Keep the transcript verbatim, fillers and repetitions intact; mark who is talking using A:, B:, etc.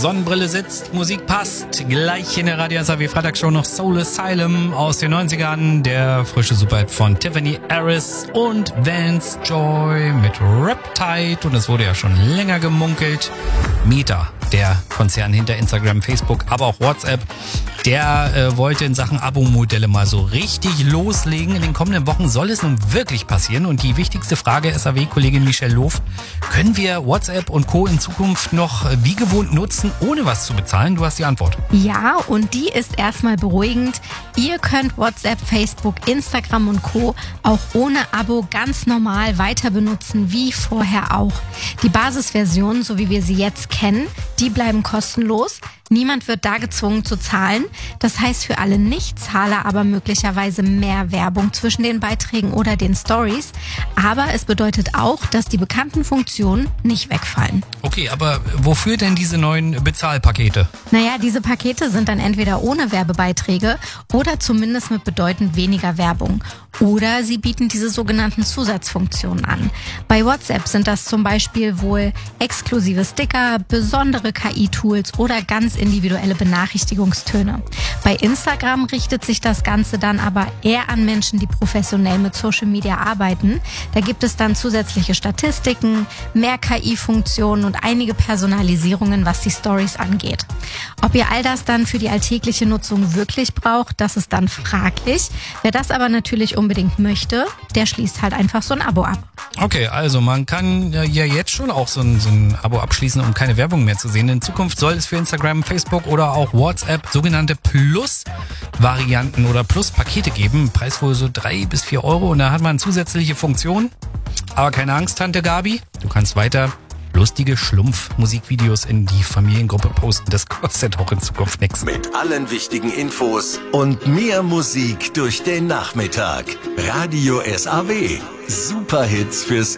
A: Sonnenbrille sitzt, Musik passt. Gleich in der Radio S A W Freitagsshow noch Soul Asylum aus den neunzigern. Der frische Superhit von Tiffany Harris und Vance Joy mit Riptide. Und es wurde ja schon länger gemunkelt. Meta, der Konzern hinter Instagram, Facebook, aber auch WhatsApp, der äh, wollte in Sachen Abo-Modelle mal so richtig loslegen. In den kommenden Wochen soll es nun wirklich passieren. Und die wichtigste Frage, S A W-Kollegin Michelle Lof, können wir WhatsApp und Co. in Zukunft noch wie gewohnt nutzen, ohne was zu bezahlen? Du hast die Antwort.
B: Ja, und die ist erstmal beruhigend. Ihr könnt WhatsApp, Facebook, Instagram und Co. auch ohne Abo ganz normal weiter benutzen, wie vorher auch. Die Basisversionen, so wie wir sie jetzt kennen, die bleiben kostenlos. Niemand wird da gezwungen zu zahlen. Das heißt für alle Nichtzahler aber möglicherweise mehr Werbung zwischen den Beiträgen oder den Stories. Aber es bedeutet auch, dass die bekannten Funktionen nicht wegfallen.
A: Okay, aber wofür denn diese neuen Bezahlpakete?
B: Naja, diese Pakete sind dann entweder ohne Werbebeiträge oder zumindest mit bedeutend weniger Werbung. Oder sie bieten diese sogenannten Zusatzfunktionen an. Bei WhatsApp sind das zum Beispiel wohl exklusive Sticker, besondere K I-Tools oder ganz individuelle Benachrichtigungstöne. Bei Instagram richtet sich das Ganze dann aber eher an Menschen, die professionell mit Social Media arbeiten. Da gibt es dann zusätzliche Statistiken, mehr K I-Funktionen und einige Personalisierungen, was die Stories angeht. Ob ihr all das dann für die alltägliche Nutzung wirklich braucht, das ist dann fraglich. Wer das aber natürlich unbedingt möchte, der schließt halt einfach so ein Abo ab.
A: Okay, also man kann ja jetzt schon auch so ein, so ein Abo abschließen, um keine Werbung mehr zu sehen. In Zukunft soll es für Instagram, Facebook oder auch WhatsApp sogenannte Plus-Varianten oder Plus-Pakete geben. Preis wohl so drei bis vier Euro und da hat man zusätzliche Funktionen. Aber keine Angst, Tante Gabi, du kannst weiter lustige Schlumpf-Musikvideos in die Familiengruppe posten. Das kostet auch in Zukunft nichts.
C: Mit allen wichtigen Infos und mehr Musik durch den Nachmittag. Radio S A W. Superhits fürs